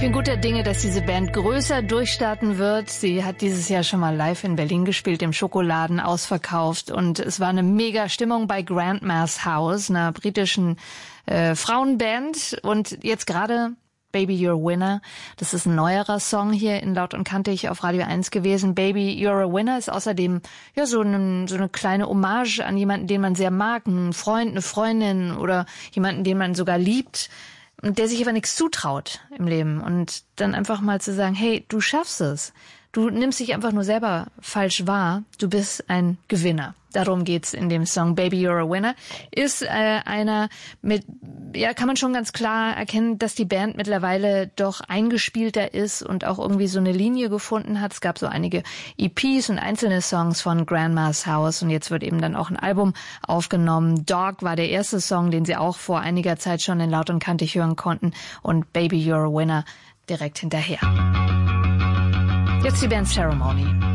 Ich bin guter Dinge, dass diese Band größer durchstarten wird. Sie hat dieses Jahr schon mal live in Berlin gespielt, im Schokoladen, ausverkauft. Und es war eine mega Stimmung bei Grandma's House, einer britischen Frauenband. Und jetzt gerade Baby You're a Winner. Das ist ein neuerer Song hier in Laut und Kantig auf Radio 1 gewesen. Baby You're a Winner ist außerdem ja so eine kleine Hommage an jemanden, den man sehr mag, einen Freund, eine Freundin oder jemanden, den man sogar liebt. Und der sich aber nichts zutraut im Leben. Und dann einfach mal zu sagen, hey, du schaffst es. Du nimmst dich einfach nur selber falsch wahr. Du bist ein Gewinner. Darum geht's in dem Song Baby You're a Winner. Ist einer mit, ja, kann man schon ganz klar erkennen, dass die Band mittlerweile doch eingespielter ist und auch irgendwie so eine Linie gefunden hat. Es gab so einige EPs und einzelne Songs von Grandma's House und jetzt wird eben dann auch ein Album aufgenommen. Dog war der erste Song, den sie auch vor einiger Zeit schon in Laut und Kantig hören konnten und Baby You're a Winner direkt hinterher. Jetzt die Band Ceremony.